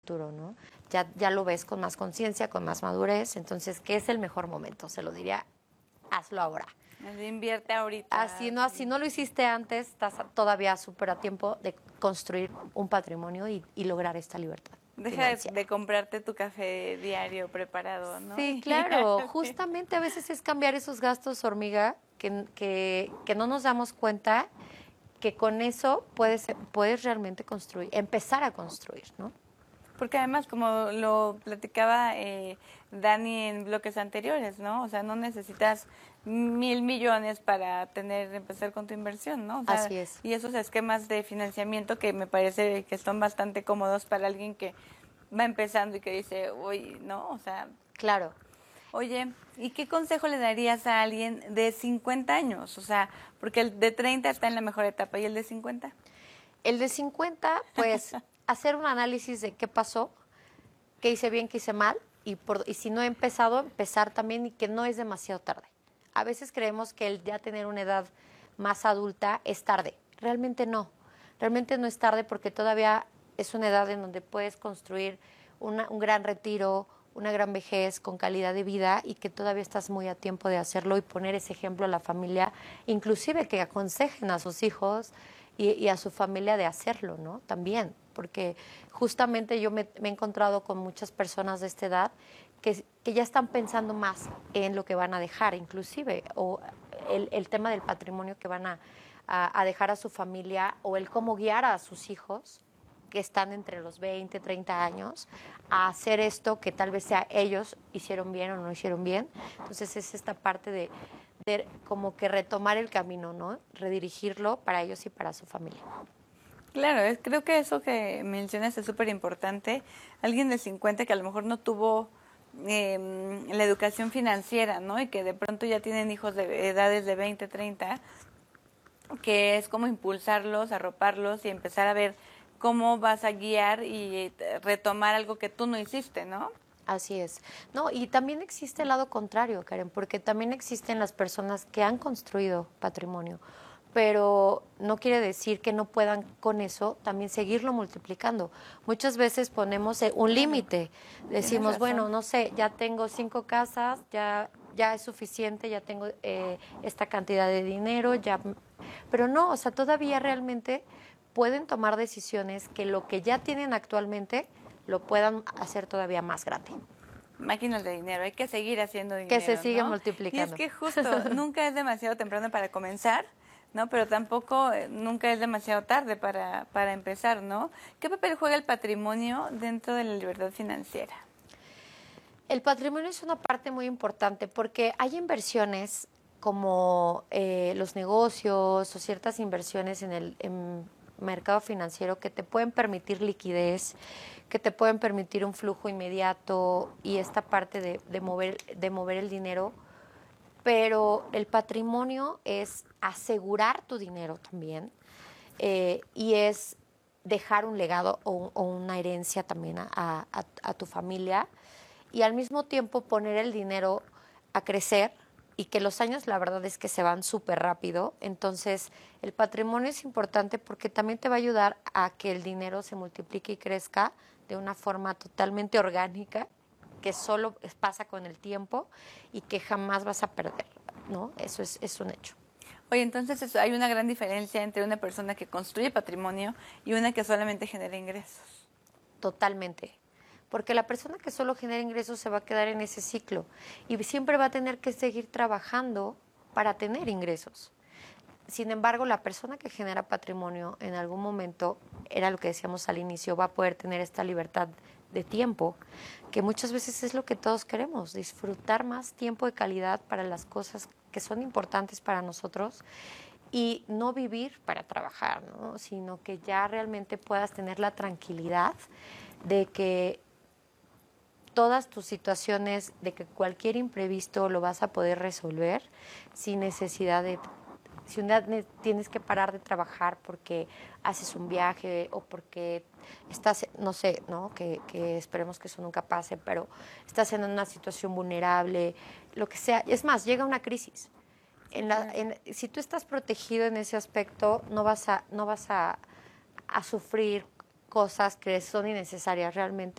futuro, ¿no? Ya lo ves con más conciencia, con más madurez, entonces, ¿qué es el mejor momento? Se lo diría, hazlo ahora. Invierte ahorita. Si no lo hiciste antes, estás todavía súper a tiempo de construir un patrimonio y lograr esta libertad. Deja de comprarte tu café diario preparado, ¿no? Sí, claro. Justamente a veces es cambiar esos gastos hormiga que no nos damos cuenta que con eso puedes realmente construir, empezar a construir, ¿no? Porque además, como lo platicaba Dani en bloques anteriores, ¿no? O sea, no necesitas 1,000 millones para empezar con tu inversión, ¿no? O sea, así es. y esos esquemas de financiamiento que me parece que son bastante cómodos para alguien que va empezando y que dice, uy, ¿no? O sea... Claro. Oye, ¿y qué consejo le darías a alguien de 50 años? O sea, porque el de 30 está en la mejor etapa, ¿y el de 50? El de 50, pues, hacer un análisis de qué pasó, qué hice bien, qué hice mal, y si no he empezado, empezar también y que no es demasiado tarde. A veces creemos que el ya tener una edad más adulta es tarde. Realmente no. Realmente no es tarde porque todavía es una edad en donde puedes construir un gran retiro, una gran vejez con calidad de vida y que todavía estás muy a tiempo de hacerlo y poner ese ejemplo a la familia, inclusive que aconsejen a sus hijos y a su familia de hacerlo, ¿no? También, porque justamente yo me he encontrado con muchas personas de esta edad que ya están pensando más en lo que van a dejar, inclusive, o el tema del patrimonio que van a dejar a su familia, o el cómo guiar a sus hijos que están entre los 20, 30 años, a hacer esto que tal vez sea ellos hicieron bien o no hicieron bien. Entonces es esta parte de como que retomar el camino, ¿no? Redirigirlo para ellos y para su familia. Claro, creo que eso que mencionas es súper importante. Alguien de 50 que a lo mejor no tuvo la educación financiera, ¿no? Y que de pronto ya tienen hijos de edades de 20, 30, que es como impulsarlos, arroparlos y empezar a ver cómo vas a guiar y retomar algo que tú no hiciste, ¿no? Así es. No, y también existe el lado contrario, Karen, porque también existen las personas que han construido patrimonio, pero no quiere decir que no puedan con eso también seguirlo multiplicando. Muchas veces ponemos un límite, decimos, bueno, no sé, ya tengo 5 casas, ya es suficiente, ya tengo esta cantidad de dinero, ya, pero no, o sea, todavía realmente pueden tomar decisiones que lo que ya tienen actualmente lo puedan hacer todavía más grande. Máquinas de dinero, hay que seguir haciendo dinero, que se sigue ¿no? multiplicando. Y es que justo, nunca es demasiado temprano para comenzar, ¿no? Pero tampoco nunca es demasiado tarde para empezar, ¿no? ¿Qué papel juega el patrimonio dentro de la libertad financiera? El patrimonio es una parte muy importante porque hay inversiones como los negocios o ciertas inversiones en el mercado financiero que te pueden permitir liquidez, que te pueden permitir un flujo inmediato y esta parte de mover el dinero. Pero el patrimonio es asegurar tu dinero también y es dejar un legado o una herencia también a tu familia y al mismo tiempo poner el dinero a crecer y que los años la verdad es que se van súper rápido. Entonces el patrimonio es importante porque también te va a ayudar a que el dinero se multiplique y crezca de una forma totalmente orgánica que solo pasa con el tiempo y que jamás vas a perder, ¿no? Eso es un hecho. Oye, entonces hay una gran diferencia entre una persona que construye patrimonio y una que solamente genera ingresos. Totalmente. Porque la persona que solo genera ingresos se va a quedar en ese ciclo y siempre va a tener que seguir trabajando para tener ingresos. Sin embargo, la persona que genera patrimonio en algún momento, era lo que decíamos al inicio, va a poder tener esta libertad de tiempo, que muchas veces es lo que todos queremos, disfrutar más tiempo de calidad para las cosas que son importantes para nosotros y no vivir para trabajar, ¿no? Sino que ya realmente puedas tener la tranquilidad de que todas tus situaciones, de que cualquier imprevisto lo vas a poder resolver sin necesidad de... Si un día tienes que parar de trabajar porque haces un viaje o porque estás, no sé, ¿no? Que esperemos que eso nunca pase, pero estás en una situación vulnerable, lo que sea. Es más, llega una crisis. Si tú estás protegido en ese aspecto, no vas a sufrir cosas que son innecesarias realmente.